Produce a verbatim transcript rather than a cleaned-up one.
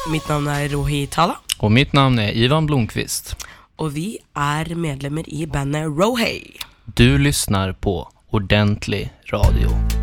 Mitt namn är Rohi Tala. Och mitt namn är Ivan Blomqvist. Och vi är medlemmar i bandet Rohi. Du lyssnar på Ordentlig Radio.